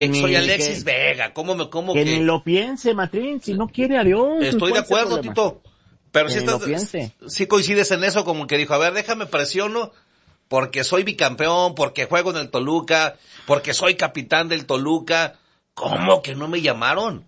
soy Alexis Vega, ¿cómo que ni lo piense, Matrín, si no quiere, adiós. Estoy de acuerdo, Tito, pero sí coincides en eso, como que dijo, a ver, déjame presiono, porque soy bicampeón, porque juego en el Toluca, porque soy capitán del Toluca. ¿Cómo que no me llamaron?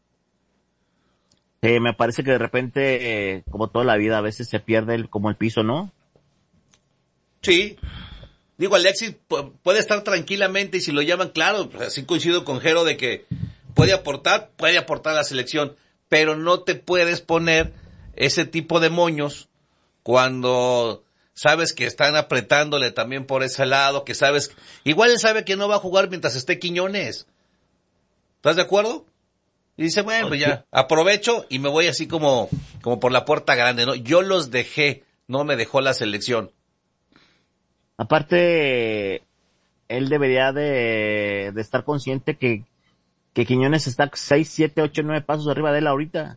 Me parece que de repente, como toda la vida, a veces se pierde como el piso, ¿no? Sí. Digo, Alexis puede estar tranquilamente y si lo llaman, claro, así coincido con Jero de que puede aportar a la selección, pero no te puedes poner ese tipo de moños cuando sabes que están apretándole también por ese lado, que sabes, igual él sabe que no va a jugar mientras esté Quiñones. ¿Estás de acuerdo? Y dice, bueno, pues ya, aprovecho y me voy así como por la puerta grande, ¿no? Yo los dejé, no me dejó la selección. Aparte, él debería de estar consciente que Quiñones está 6, 7, 8, 9 pasos arriba de él ahorita.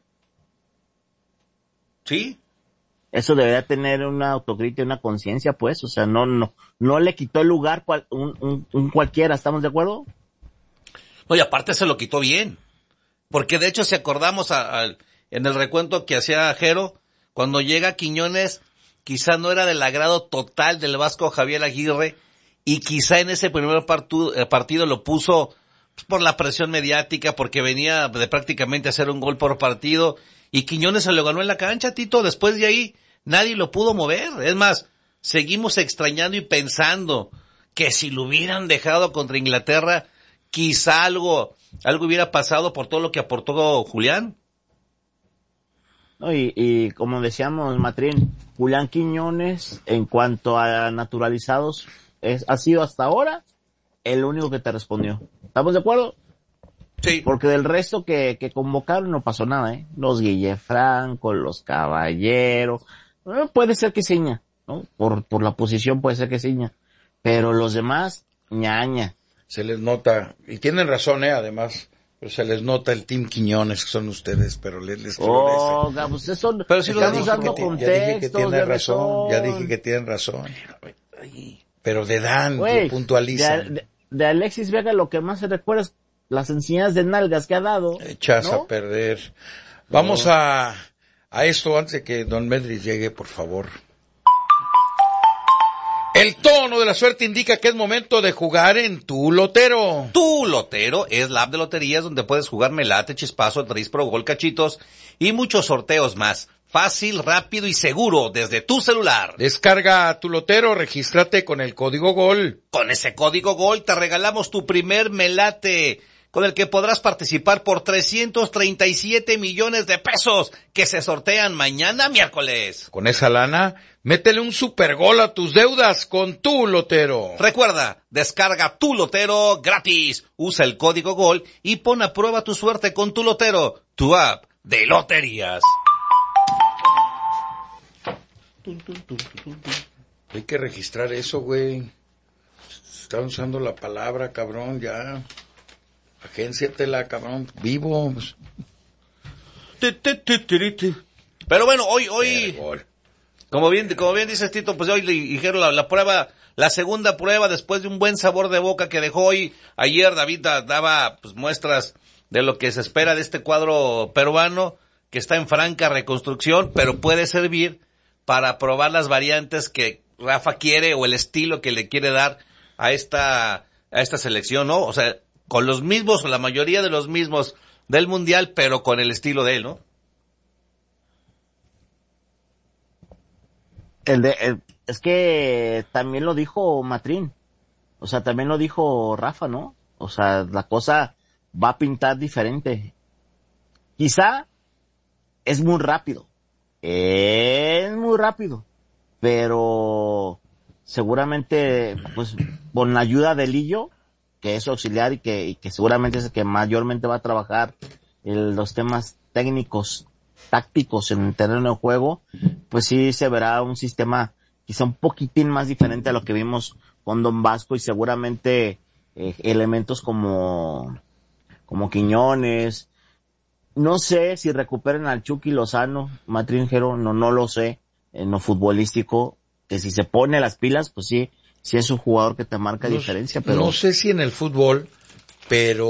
¿Sí? Eso debería tener una autocrítica y una conciencia, pues, o sea, no le quitó el lugar un cualquiera, ¿estamos de acuerdo? No, y aparte se lo quitó bien. Porque de hecho, si acordamos en el recuento que hacía Jero, cuando llega Quiñones, quizá no era del agrado total del Vasco Javier Aguirre, y quizá en ese primer partido lo puso pues, por la presión mediática, porque venía de prácticamente hacer un gol por partido, y Quiñones se lo ganó en la cancha, Tito. Después de ahí, nadie lo pudo mover. Es más, seguimos extrañando y pensando que si lo hubieran dejado contra Inglaterra, quizá algo hubiera pasado por todo lo que aportó Julián. No, y como decíamos, Matrín, Julián Quiñones, en cuanto a naturalizados, ha sido hasta ahora el único que te respondió. ¿Estamos de acuerdo? Sí. Porque del resto que convocaron no pasó nada, ¿eh? Los Guillefranco, los Caballero, puede ser que ciña, ¿no? Por la posición puede ser que ciña. Pero los demás, ñaña. Se les nota, y tienen razón, además, pero se les nota el Team Quiñones, que son ustedes, pero les pues eso, pero si estamos dando contextos. Ya dije que tienen razón, ya dije que tienen razón. Pero de Dan, lo puntualizan. De Alexis Vega lo que más se recuerda es las enseñanzas de nalgas que ha dado. Echas ¿no? a perder. Vamos a esto antes de que Don Medris llegue, por favor. El tono de la suerte indica que es momento de jugar en Tu Lotero. Tu Lotero es la app de loterías donde puedes jugar Melate, Chispazo, Tris Pro, Gol, Cachitos y muchos sorteos más. Fácil, rápido y seguro desde tu celular. Descarga Tu Lotero, regístrate con el código GOL. Con ese código GOL te regalamos tu primer Melate, con el que podrás participar por 337 millones de pesos que se sortean mañana miércoles. Con esa lana, métele un supergol a tus deudas con Tu Lotero. Recuerda, descarga Tu Lotero gratis, usa el código GOL y pon a prueba tu suerte con Tu Lotero, tu app de loterías. Hay que registrar eso, güey. Están usando la palabra, cabrón, ya. Agénciatela, cabrón, vivo. Pero bueno, hoy, como bien dices, Tito, pues hoy le dijeron la prueba, la segunda prueba después de un buen sabor de boca que dejó hoy. Ayer David daba pues muestras de lo que se espera de este cuadro peruano, que está en franca reconstrucción, pero puede servir para probar las variantes que Rafa quiere o el estilo que le quiere dar a esta selección, ¿no? O sea, con los mismos, o la mayoría de los mismos del Mundial, pero con el estilo de él, ¿no? Es que también lo dijo Matrín, o sea, también lo dijo Rafa, ¿no? O sea, la cosa va a pintar diferente. Quizá es muy rápido, pero seguramente, pues, con la ayuda de Lillo, que es auxiliar y que seguramente es el que mayormente va a trabajar en los temas técnicos, tácticos en el terreno de juego, pues sí se verá un sistema quizá un poquitín más diferente a lo que vimos con Don Vasco y seguramente elementos como Quiñones. No sé si recuperen al Chucky Lozano, Matrín, Jero, no lo sé, en lo futbolístico, que si se pone las pilas, pues sí es un jugador que te marca diferencia, pero... No sé si en el fútbol, pero